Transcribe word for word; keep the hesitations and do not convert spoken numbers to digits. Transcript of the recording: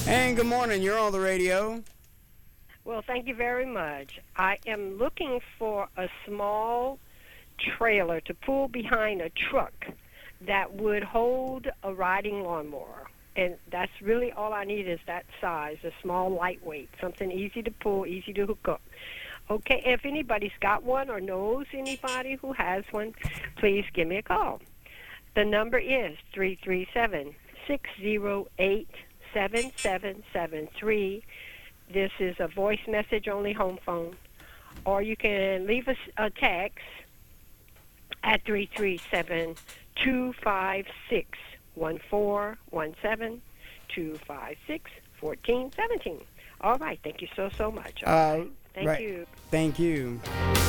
And good morning. You're on the radio. Well, thank you very much. I am looking for a small trailer to pull behind a truck that would hold a riding lawnmower. And that's really all I need is that size, a small, lightweight, something easy to pull, easy to hook up. Okay, if anybody's got one or knows anybody who has one, please give me a call. The number is three three seven, six zero eight, seven seven seven three. This is a voice message only home phone. Or you can leave us a text at three three seven, two five six, one four one seven, two five six, one four one seven. All right. Thank you so, so much. All Uh, right. Thank right. you. Thank you.